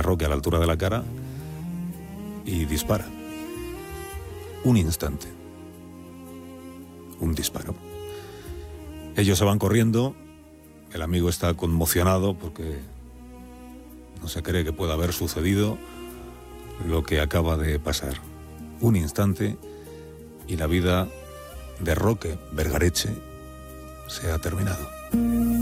Roque a la altura de la cara y dispara. Un instante. Un disparo. Ellos se van corriendo. El amigo está conmocionado porque no se cree que pueda haber sucedido lo que acaba de pasar. Un instante y la vida de Roque Vergareche se ha terminado.